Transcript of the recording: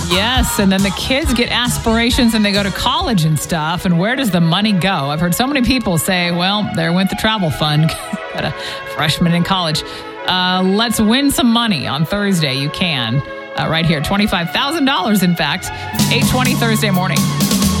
Yes, and then the kids get aspirations and they go to college and stuff. And where does the money go? I've heard so many people say, well, there went the travel fund. Got a freshman in college. Let's win some money on Thursday. You can. Right here, $25,000, in fact, 8:20 Thursday morning.